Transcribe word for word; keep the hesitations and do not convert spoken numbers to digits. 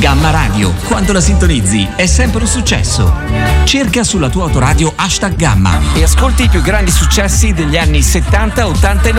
Gamma Radio, quando la sintonizzi è sempre un successo. Cerca sulla tua autoradio hashtag Gamma e ascolti i più grandi successi degli anni settanta, ottanta e